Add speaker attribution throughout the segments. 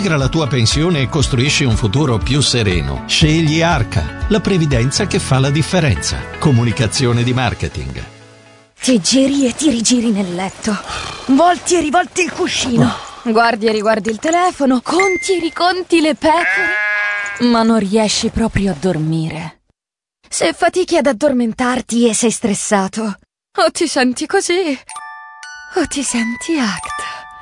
Speaker 1: Integra la tua pensione e costruisci un futuro più sereno. Scegli Arca, la previdenza che fa la differenza. Comunicazione di marketing.
Speaker 2: Ti giri e ti rigiri nel letto. Volti e rivolti il cuscino. Guardi e riguardi il telefono. Conti e riconti le pecore. Ma non riesci proprio a dormire. Se fatichi ad addormentarti e sei stressato, o ti senti così, o ti senti ACT.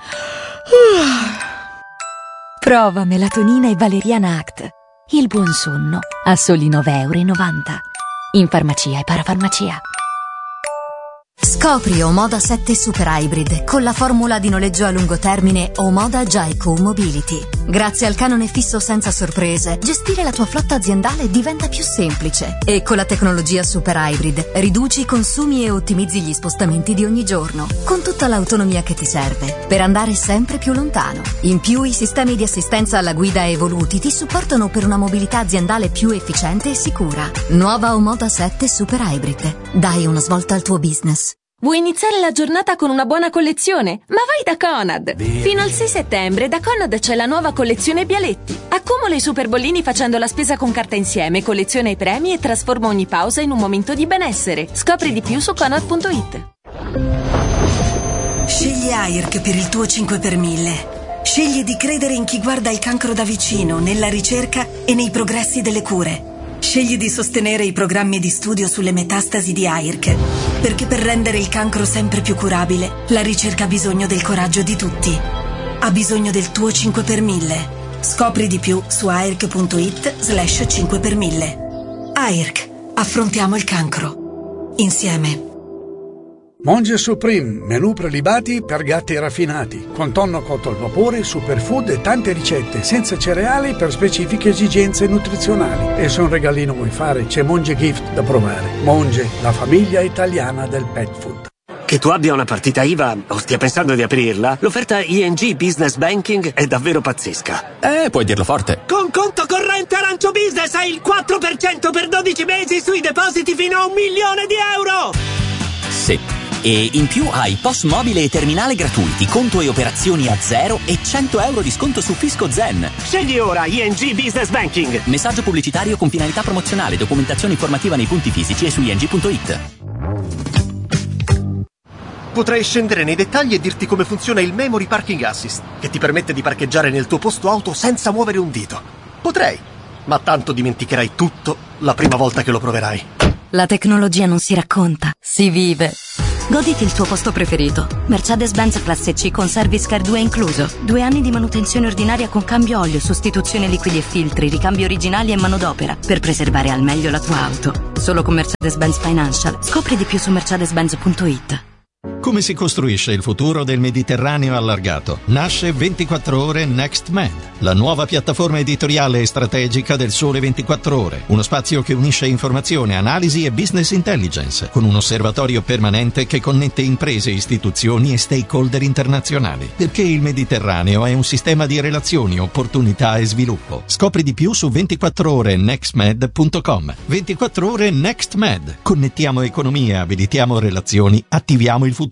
Speaker 2: Prova melatonina e valeriana ACT. Il buon sonno a soli 9,90 €. In farmacia e parafarmacia.
Speaker 3: Scopri Omoda 7 Super Hybrid con la formula di noleggio a lungo termine Omoda Jaico Mobility. Grazie al canone fisso senza sorprese, gestire la tua flotta aziendale diventa più semplice. E con la tecnologia Super Hybrid riduci i consumi e ottimizzi gli spostamenti di ogni giorno, con tutta l'autonomia che ti serve per andare sempre più lontano. In più, i sistemi di assistenza alla guida evoluti ti supportano per una mobilità aziendale più efficiente e sicura. Nuova Omoda 7 Super Hybrid. Dai una svolta al tuo business.
Speaker 4: Vuoi iniziare la giornata con una buona collezione? Ma vai da Conad! Fino al 6 settembre da Conad c'è la nuova collezione Bialetti. Accumula i super bollini facendo la spesa con carta insieme, colleziona i premi e trasforma ogni pausa in un momento di benessere. Scopri di più su Conad.it.
Speaker 5: Scegli AIRC per il tuo 5 per 1000. Scegli di credere in chi guarda il cancro da vicino, nella ricerca e nei progressi delle cure. Scegli di sostenere i programmi di studio sulle metastasi di AIRC, perché per rendere il cancro sempre più curabile, la ricerca ha bisogno del coraggio di tutti. Ha bisogno del tuo 5 per 1000. Scopri di più su AIRC.it/5 per 1000. AIRC. Affrontiamo il cancro. Insieme.
Speaker 6: Monge Supreme, menù prelibati per gatti raffinati, con tonno cotto al vapore, superfood e tante ricette, senza cereali per specifiche esigenze nutrizionali. E se un regalino vuoi fare, c'è Monge Gift da provare. Monge, la famiglia italiana del pet food.
Speaker 7: Che tu abbia una partita IVA o stia pensando di aprirla, l'offerta ING Business Banking è davvero pazzesca.
Speaker 8: Puoi dirlo forte.
Speaker 7: Con conto corrente Arancio Business hai il 4% per 12 mesi sui depositi fino a €1.000.000!
Speaker 8: Sì. E in più hai POS mobile e terminale gratuiti, conto e operazioni a zero e €100 di sconto su Fisco Zen.
Speaker 7: Scegli ora ING Business Banking.
Speaker 8: Messaggio pubblicitario con finalità promozionale, documentazione informativa nei punti fisici e su ing.it.
Speaker 9: Potrei scendere nei dettagli e dirti come funziona il Memory Parking Assist, che ti permette di parcheggiare nel tuo posto auto senza muovere un dito. Potrei, ma tanto dimenticherai tutto la prima volta che lo proverai.
Speaker 3: La tecnologia non si racconta, si vive. Goditi il tuo posto preferito. Mercedes-Benz Classe C con Service Care 2 incluso. 2 anni di manutenzione ordinaria con cambio olio, sostituzione liquidi e filtri, ricambi originali e manodopera per preservare al meglio la tua auto. Solo con Mercedes-Benz Financial. Scopri di più su mercedes-benz.it.
Speaker 1: Come si costruisce il futuro del Mediterraneo allargato? Nasce 24 ore Next Med, la nuova piattaforma editoriale e strategica del Sole 24 Ore. Uno spazio che unisce informazione, analisi e business intelligence, con un osservatorio permanente che connette imprese, istituzioni e stakeholder internazionali. Perché il Mediterraneo è un sistema di relazioni, opportunità e sviluppo. Scopri di più su 24orenextmed.com. 24 ore Next Med. Connettiamo economie, abilitiamo relazioni, attiviamo il futuro.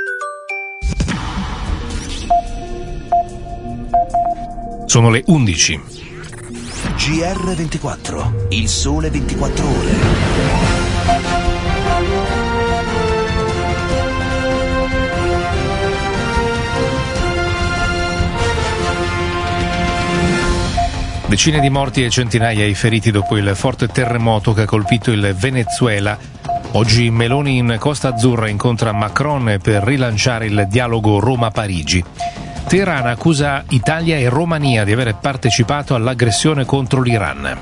Speaker 10: Sono le 11.
Speaker 11: GR24, il sole 24 ore.
Speaker 10: Decine di morti e centinaia di feriti dopo il forte terremoto che ha colpito il Venezuela. Oggi Meloni in Costa Azzurra incontra Macron per rilanciare il dialogo Roma-Parigi. Teheran accusa Italia e Romania di aver partecipato all'aggressione contro l'Iran.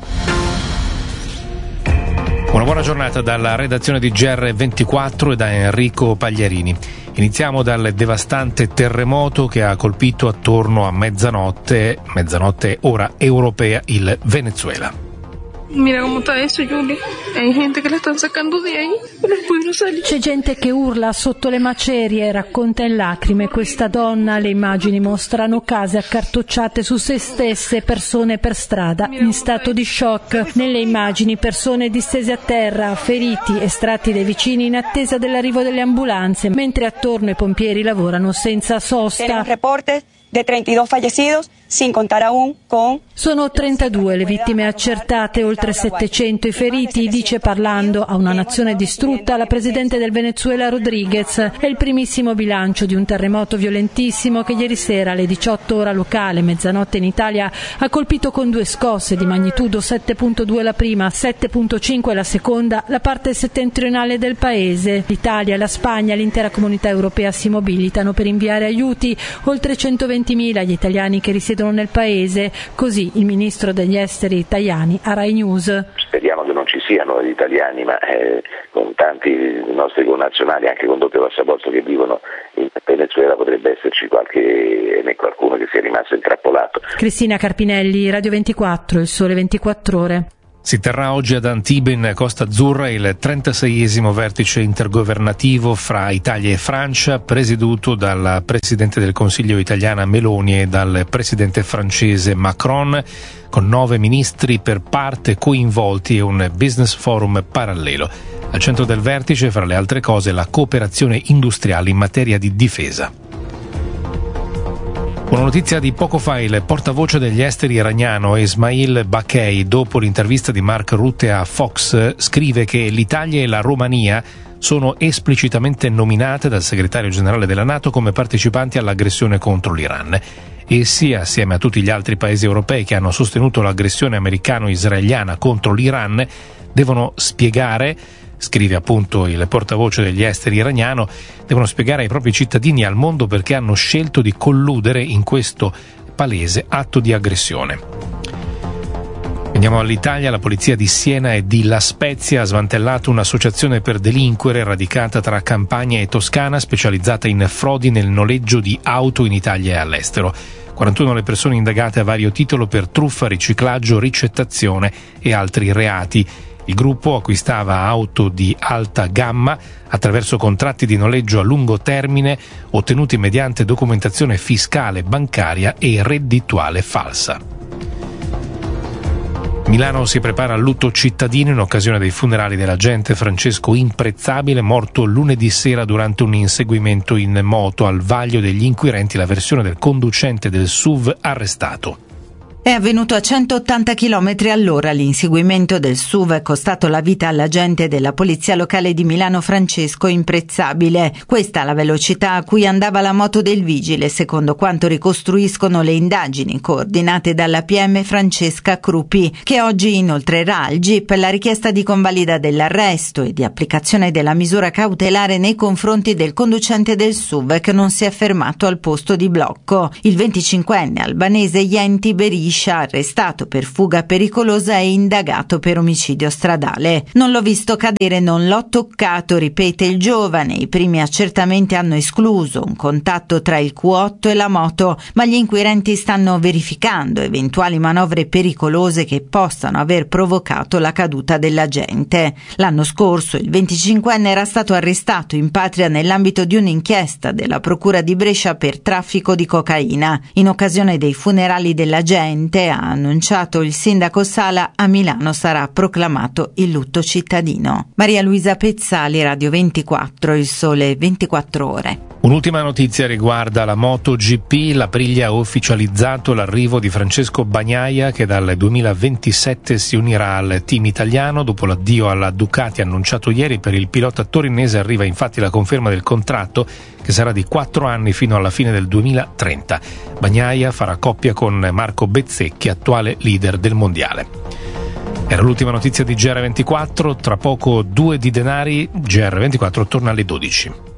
Speaker 10: Una buona giornata dalla redazione di GR24 e da Enrico Pagliarini. Iniziamo dal devastante terremoto che ha colpito attorno a mezzanotte ora europea, il Venezuela.
Speaker 12: Mira cómo está eso, Julie. Hay gente que la están sacando de ahí. Non può salire.
Speaker 13: C'è gente che urla sotto le macerie, racconta in lacrime questa donna. Le immagini mostrano case accartocciate su se stesse, persone per strada in stato di shock. Nelle immagini persone distese a terra, feriti, estratti dai vicini in attesa dell'arrivo delle ambulanze, mentre attorno i pompieri lavorano senza sosta.
Speaker 14: de 32 fallecidos, sin contar aún con...
Speaker 13: Sono 32 le vittime accertate, oltre 700 i feriti, dice parlando a una nazione distrutta la presidente del Venezuela Rodriguez. È il primissimo bilancio di un terremoto violentissimo che ieri sera alle 18 ora locale, mezzanotte in Italia, ha colpito con 2 scosse di magnitudo 7.2 la prima, 7.5 la seconda, la parte settentrionale del paese. L'Italia, la Spagna, l'intera comunità europea si mobilitano per inviare aiuti, oltre 120.000 gli italiani che risiedono nel paese, così il ministro degli esteri Tajani a Rai News.
Speaker 15: Speriamo che non ci siano gli italiani, ma con tanti nostri connazionali anche con doppio passaporto che vivono in Venezuela potrebbe esserci qualcuno che sia rimasto intrappolato.
Speaker 13: Cristina Carpinelli, Radio 24, Il Sole 24 Ore.
Speaker 10: Si terrà oggi ad Antibes, in Costa Azzurra, il 36esimo vertice intergovernativo fra Italia e Francia, presieduto dalla Presidente del Consiglio italiana Meloni e dal Presidente francese Macron, con 9 ministri per parte coinvolti e un business forum parallelo. Al centro del vertice, fra le altre cose, la cooperazione industriale in materia di difesa. Una notizia di poco fa: il portavoce degli esteri iraniano Esmail Bakei, dopo l'intervista di Mark Rutte a Fox, scrive che l'Italia e la Romania sono esplicitamente nominate dal segretario generale della NATO come partecipanti all'aggressione contro l'Iran. Essi, assieme a tutti gli altri paesi europei che hanno sostenuto l'aggressione americano-israeliana contro l'Iran, devono spiegare, scrive appunto il portavoce degli esteri iraniano, devono spiegare ai propri cittadini e al mondo perché hanno scelto di colludere in questo palese atto di aggressione. Veniamo all'Italia. La polizia di Siena e di La Spezia ha smantellato un'associazione per delinquere radicata tra Campania e Toscana, specializzata in frodi nel noleggio di auto in Italia e all'estero. 41 le persone indagate a vario titolo per truffa, riciclaggio, ricettazione e altri reati. Il gruppo acquistava auto di alta gamma attraverso contratti di noleggio a lungo termine ottenuti mediante documentazione fiscale, bancaria e reddituale falsa. Milano si prepara al lutto cittadino in occasione dei funerali dell'agente Francesco Imprezzabile, morto lunedì sera durante un inseguimento in moto. Al vaglio degli inquirenti la versione del conducente del SUV arrestato.
Speaker 16: È avvenuto a 180 km all'ora. L'inseguimento del SUV è costato la vita all'agente della polizia locale di Milano Francesco Imprezzabile. Questa la velocità a cui andava la moto del vigile, secondo quanto ricostruiscono le indagini coordinate dalla PM Francesca Crupi, che oggi inoltrerà al GIP la richiesta di convalida dell'arresto e di applicazione della misura cautelare nei confronti del conducente del SUV che non si è fermato al posto di blocco. Il 25enne albanese Yenti Berisha, arrestato per fuga pericolosa e indagato per omicidio stradale. Non l'ho visto cadere, non l'ho toccato, ripete il giovane. I primi accertamenti hanno escluso un contatto tra il Q8 e la moto, ma gli inquirenti stanno verificando eventuali manovre pericolose che possano aver provocato la caduta dell'agente. L'anno scorso il 25enne era stato arrestato in patria nell'ambito di un'inchiesta della Procura di Brescia per traffico di cocaina. In occasione dei funerali dell'agente, ha annunciato il sindaco Sala, a Milano sarà proclamato il lutto cittadino. Maria Luisa Pezzali, Radio 24, Il Sole 24 Ore.
Speaker 10: Un'ultima notizia riguarda la MotoGP. L'Aprilia ha ufficializzato l'arrivo di Francesco Bagnaia, che dal 2027 si unirà al team italiano. Dopo l'addio alla Ducati annunciato ieri, per il pilota torinese arriva infatti la conferma del contratto, che sarà di 4 anni fino alla fine del 2030. Bagnaia farà coppia con Marco Bezzecchi, attuale leader del mondiale. Era l'ultima notizia di GR24, tra poco 2 di Denari. GR24 torna alle 12.